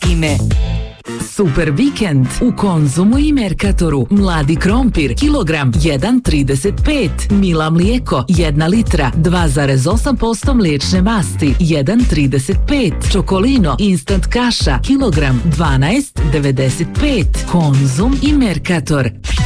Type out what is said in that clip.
Ime. Super vikend u Konzumu i Merkatoru. Mladi krompir kilogram 1,35, Mila mlijeko 1 litra 2,8% mliječne masti 1,35, Čokolino instant kaša kilogram 12,95. Konzum i Merkator.